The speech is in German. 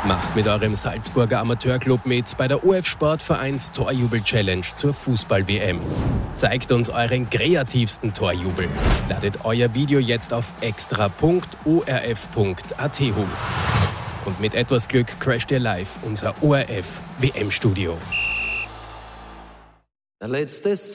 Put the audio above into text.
Macht mit eurem Salzburger Amateurclub mit bei der OF Sportvereins Torjubel-Challenge zur Fußball-WM. Zeigt uns euren kreativsten Torjubel. Ladet euer Video jetzt auf extra.orf.at hoch. Und mit etwas Glück crasht ihr live unser ORF-WM-Studio. Der letzte